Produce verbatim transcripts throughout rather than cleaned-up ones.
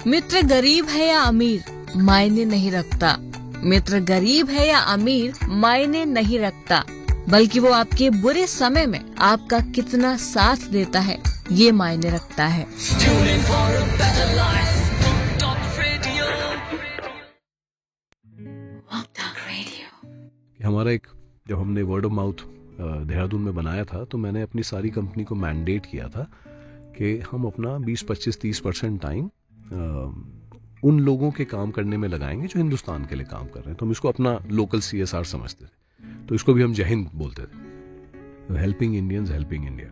मित्र गरीब है या अमीर मायने नहीं रखता। मित्र गरीब है या अमीर मायने नहीं रखता, बल्कि वो आपके बुरे समय में आपका कितना साथ देता है ये मायने रखता है। हमारा एक जब हमने वर्ड ऑफ माउथ देहरादून में बनाया था तो मैंने अपनी सारी कंपनी को मैंडेट किया था कि हम अपना बीस पच्चीस तीस परसेंट टाइम उन लोगों के काम करने में लगाएंगे जो हिंदुस्तान के लिए काम कर रहे हैं। तो हम इसको अपना लोकल सी एस आर समझते थे, तो इसको भी हम जय हिंद बोलते थे, हेल्पिंग इंडियंस हेल्पिंग इंडिया।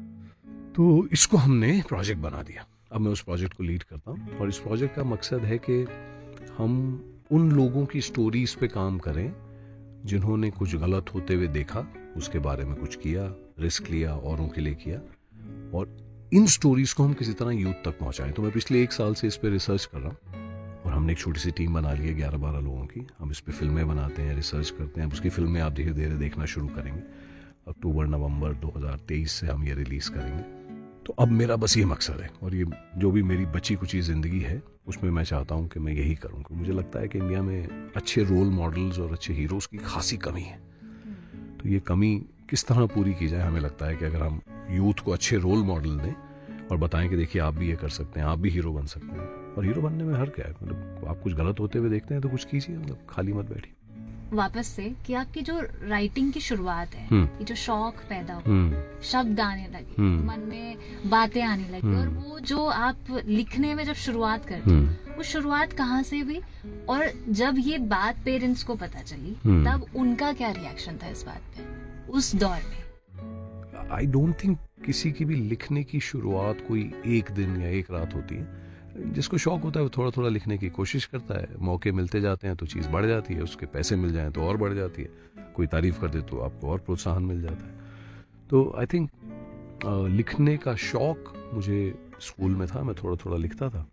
तो इसको हमने प्रोजेक्ट बना दिया। अब मैं उस प्रोजेक्ट को लीड करता हूँ और इस प्रोजेक्ट का मकसद है कि हम उन लोगों की स्टोरीज पे काम करें जिन्होंने कुछ गलत होते हुए देखा, उसके बारे में कुछ किया, रिस्क लिया, औरों के लिए किया, और इन स्टोरीज को हम किसी तरह यूथ तक पहुंचाएं। तो मैं पिछले एक साल से इस पे रिसर्च कर रहा हूँ और हमने एक छोटी सी टीम बना ली है ग्यारह बारह लोगों की। हम इस पे फिल्में बनाते हैं, रिसर्च करते हैं। उसकी फिल्में आप धीरे धीरे देखना शुरू करेंगे। अक्टूबर नवंबर दो हज़ार तेईस से हम ये रिलीज करेंगे। तो अब मेरा बस ये मकसद है और ये जो भी मेरी बची कुची जिंदगी है उसमें मैं चाहता हूँ कि मैं यही करूँ। मुझे लगता है कि इंडिया में अच्छे रोल मॉडल्स और अच्छे हीरोज की खासी कमी है। तो ये कमी किस तरह पूरी की जाए, हमें लगता है कि अगर हम यूथ को अच्छे रोल मॉडल दें और बताएं कि देखिए आप भी ये कर सकते हैं, आप भी हीरो बन सकते हैं। और हीरो बनने में हर क्या है, मतलब आप कुछ गलत होते हुए देखते हैं तो कुछ कीजिए, मतलब खाली मत बैठिए। वापस से कि आपकी जो राइटिंग की शुरुआत है, ये जो शौक पैदा हुआ, शब्द आने लगे, मन में बातें आने लगी, और वो जो आप लिखने में जब शुरुआत करते हैं वो शुरुआत कहाँ से हुई, और जब ये बात पेरेंट्स को पता चली तब उनका क्या रिएक्शन था इस बात पे उस दौर में? आई डोंट थिंक किसी की भी लिखने की शुरुआत कोई एक दिन या एक रात होती है। जिसको शौक होता है वो थोड़ा थोड़ा लिखने की कोशिश करता है, मौके मिलते जाते हैं तो चीज़ बढ़ जाती है, उसके पैसे मिल जाएं तो और बढ़ जाती है, कोई तारीफ कर दे तो आपको और प्रोत्साहन मिल जाता है। तो आई थिंक लिखने का शौक मुझे स्कूल में था, मैं थोड़ा थोड़ा लिखता था।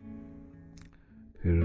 फिर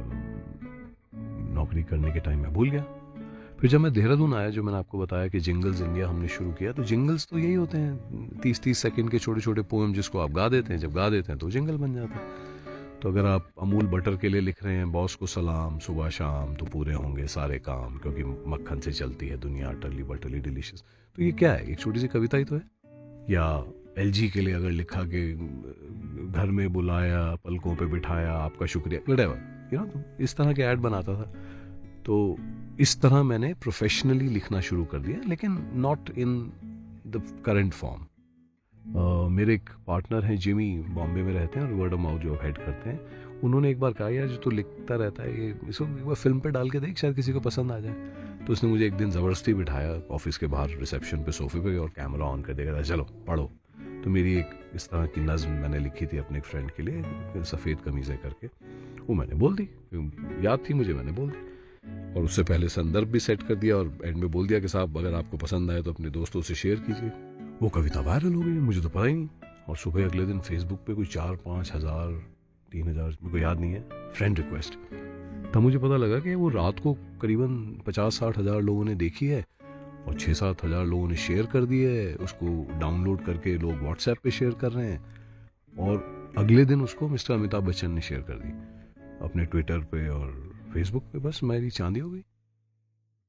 नौकरी करने के टाइम में भूल गया। फिर जब मैं देहरादून आया, जो मैंने आपको बताया कि जिंगल्स इंडिया हमने शुरू किया, तो जिंगल्स तो यही होते हैं तीस तीस सेकंड के छोटे छोटे पोएम जिसको आप गा देते हैं। जब गा देते हैं तो जिंगल बन जाता है। तो अगर आप अमूल बटर के लिए लिख रहे हैं, बॉस को सलाम सुबह शाम तो पूरे होंगे सारे काम, क्योंकि मक्खन से चलती है दुनिया अटली बटली डिलीशियस, तो ये क्या है, एक छोटी सी कविता ही तो है। या एलजी के लिए अगर लिखा कि घर में बुलाया पलकों पे बिठाया आपका शुक्रिया, व्हाटएवर, यू नो, इस तरह के ऐड बनाता था। तो इस तरह मैंने प्रोफेशनली लिखना शुरू कर दिया, लेकिन not in the current form. Uh, मेरे एक पार्टनर हैं जिमी, बॉम्बे में रहते हैं और वर्ड ऑफ माउथ जो हेड करते हैं। उन्होंने एक बार कहा, यार जो तो लिखता रहता है ये इसको एक बार फिल्म पे डाल के देख, शायद किसी को पसंद आ जाए। तो उसने मुझे एक दिन ज़बरदस्ती बिठाया ऑफिस के बाहर रिसेप्शन पे सोफे पे और कैमरा ऑन कर देगा, चलो पढ़ो। तो मेरी एक इस तरह की नज़्म मैंने लिखी थी अपने एक फ्रेंड के लिए, सफ़ेद कमीज़ें करके, वो मैंने बोल दी, याद थी मुझे, मैंने बोल दी। और उससे पहले संदर्भ भी सेट कर दिया और एंड में बोल दिया कि साहब अगर आपको पसंद आए तो अपने दोस्तों से शेयर कीजिए। वो कविता वायरल हो गई, मुझे तो पता ही नहीं। और सुबह अगले दिन फेसबुक पे कोई चार पाँच हजार तीन हजार मेरे को याद नहीं है फ्रेंड रिक्वेस्ट। तब मुझे पता लगा कि वो रात को करीबन पचास साठ हजार लोगों ने देखी है और छः सात हजार लोगों ने शेयर कर दी है। उसको डाउनलोड करके लोग व्हाट्सएप पे शेयर कर रहे हैं और अगले दिन उसको मिस्टर अमिताभ बच्चन ने शेयर कर दी अपने ट्विटर पे और फेसबुक पे। बस मेरी चांदी हो गई।